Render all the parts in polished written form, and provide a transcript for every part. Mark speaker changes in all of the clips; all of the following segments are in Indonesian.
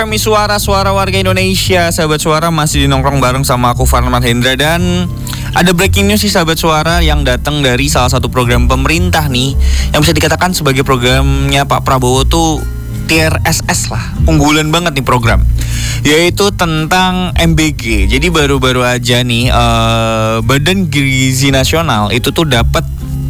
Speaker 1: Kami suara warga Indonesia, sahabat suara masih nongkrong bareng sama aku Farman Hendra. Dan ada breaking news sih sahabat suara yang datang dari salah satu program pemerintah nih, yang bisa dikatakan sebagai programnya Pak Prabowo tuh tier SS lah, unggulan banget nih program, yaitu tentang MBG. Jadi baru-baru aja nih Badan Gizi Nasional itu tuh dapat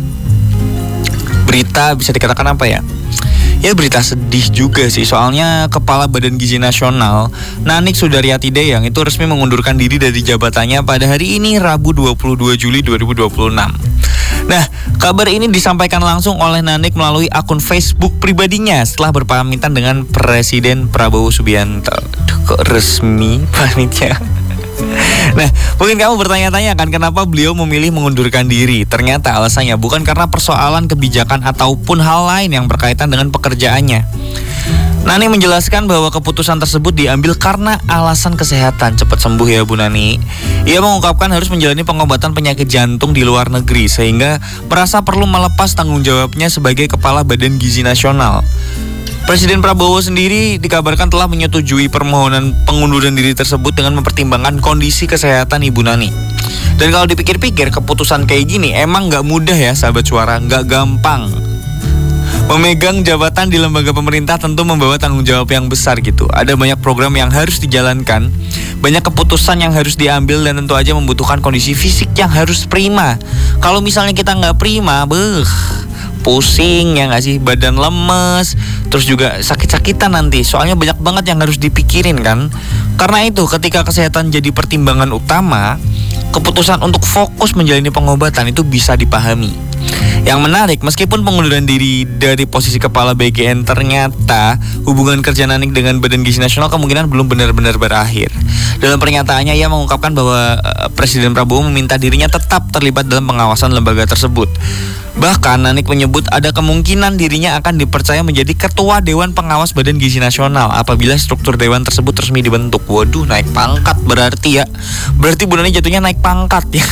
Speaker 1: berita, bisa dikatakan apa ya? Ya berita sedih juga sih, soalnya Kepala Badan Gizi Nasional Nanik Sudaryati Deyang itu resmi mengundurkan diri dari jabatannya pada hari ini Rabu 22 Juli 2026. Nah, kabar ini disampaikan langsung oleh Nanik melalui akun Facebook pribadinya setelah berpamitan dengan Presiden Prabowo Subianto. Kok resmi panitia? Nah, mungkin kamu bertanya-tanya kan kenapa beliau memilih mengundurkan diri. Ternyata alasannya bukan karena persoalan kebijakan ataupun hal lain yang berkaitan dengan pekerjaannya. Nani menjelaskan bahwa keputusan tersebut diambil karena alasan kesehatan. Cepat sembuh ya Bu Nani. Ia mengungkapkan harus menjalani pengobatan penyakit jantung di luar negeri, sehingga merasa perlu melepas tanggung jawabnya sebagai Kepala Badan Gizi Nasional. Presiden Prabowo sendiri dikabarkan telah menyetujui permohonan pengunduran diri tersebut dengan mempertimbangkan kondisi kesehatan Ibu Nani. Dan kalau dipikir-pikir, keputusan kayak gini emang gak mudah ya sahabat suara, gak gampang. Memegang jabatan di lembaga pemerintah tentu membawa tanggung jawab yang besar gitu. Ada banyak program yang harus dijalankan, banyak keputusan yang harus diambil, dan tentu aja membutuhkan kondisi fisik yang harus prima. Kalau misalnya kita gak prima, pusing ya nggak sih, badan lemes, terus juga sakit-sakitan nanti. Soalnya banyak banget yang harus dipikirin kan. Karena itu ketika kesehatan jadi pertimbangan utama, keputusan untuk fokus menjalani pengobatan itu bisa dipahami. Yang menarik, meskipun pengunduran diri dari posisi Kepala BGN, ternyata hubungan kerja Nanik dengan Badan Gizi Nasional kemungkinan belum benar-benar berakhir. Dalam pernyataannya, ia mengungkapkan bahwa Presiden Prabowo meminta dirinya tetap terlibat dalam pengawasan lembaga tersebut. Bahkan Nanik menyebut ada kemungkinan dirinya akan dipercaya menjadi Ketua Dewan Pengawas Badan Gizi Nasional apabila struktur dewan tersebut resmi dibentuk. Waduh, naik pangkat berarti ya. Berarti Bu Nani jatuhnya naik pangkat ya.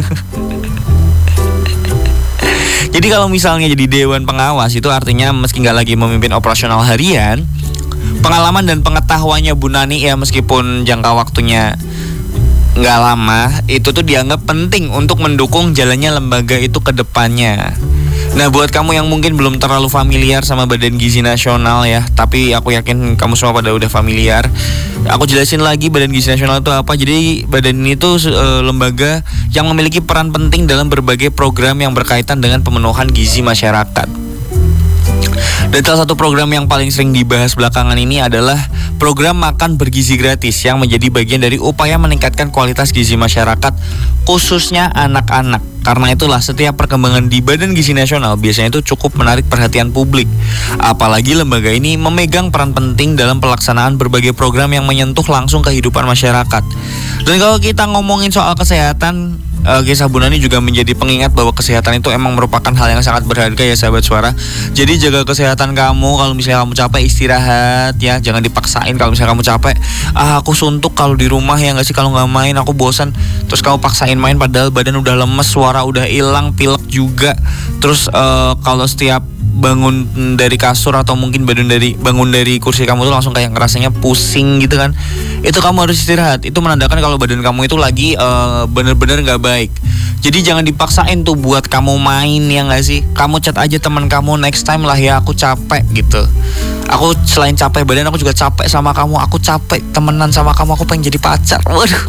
Speaker 1: Jadi kalau misalnya jadi Dewan Pengawas itu artinya meski nggak lagi memimpin operasional harian, pengalaman dan pengetahuannya Bu Nani ya meskipun jangka waktunya nggak lama, itu tuh dianggap penting untuk mendukung jalannya lembaga itu ke depannya. Nah, buat kamu yang mungkin belum terlalu familiar sama Badan Gizi Nasional ya, tapi aku yakin kamu semua pada udah familiar. Aku jelasin lagi Badan Gizi Nasional itu apa. Jadi badan ini tuh lembaga yang memiliki peran penting dalam berbagai program yang berkaitan dengan pemenuhan gizi masyarakat. Dan salah satu program yang paling sering dibahas belakangan ini adalah program makan bergizi gratis yang menjadi bagian dari upaya meningkatkan kualitas gizi masyarakat, khususnya anak-anak. Karena itulah setiap perkembangan di Badan Gizi Nasional biasanya itu cukup menarik perhatian publik. Apalagi lembaga ini memegang peran penting dalam pelaksanaan berbagai program yang menyentuh langsung kehidupan masyarakat. Dan kalau kita ngomongin soal kesehatan, kisah Bu Nani juga menjadi pengingat bahwa kesehatan itu emang merupakan hal yang sangat berharga ya sahabat suara. Jadi jaga kesehatan kamu. Kalau misalnya kamu capek, istirahat ya, jangan dipaksain. Kalau misalnya kamu capek, aku suntuk kalau di rumah ya nggak sih, kalau nggak main aku bosan, terus kamu paksain main padahal badan udah lemes, suara udah hilang, pilek juga. Terus kalau setiap bangun dari kasur atau mungkin bangun dari kursi kamu tuh langsung kayak ngerasanya pusing gitu kan, itu kamu harus istirahat. Itu menandakan kalau badan kamu itu lagi bener-bener gak baik. Jadi jangan dipaksain tuh buat kamu main ya gak sih. Kamu chat aja teman kamu, next time lah ya, aku capek gitu. Aku selain capek badan, aku juga capek sama kamu. Aku capek temenan sama kamu, aku pengen jadi pacar. Waduh.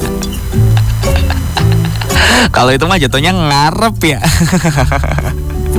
Speaker 1: Kalau itu mah jatuhnya ngarep ya.